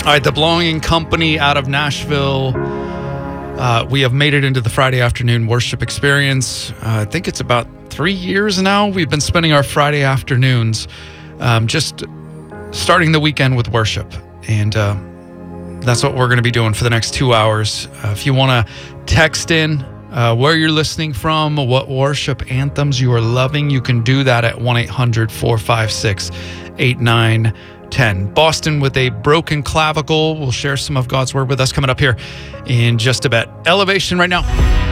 right, the Belonging Company out of Nashville. We have made it into the Friday afternoon worship experience. I think it's about 3 years now. We've been spending our Friday afternoons just starting the weekend with worship. And that's what we're going to be doing for the next 2 hours. If you want to text in where you're listening from, what worship anthems you are loving, you can do that at 1-800-456-8910. Boston with a broken clavicle will share some of God's word with us coming up here in just a bit. Elevation right now.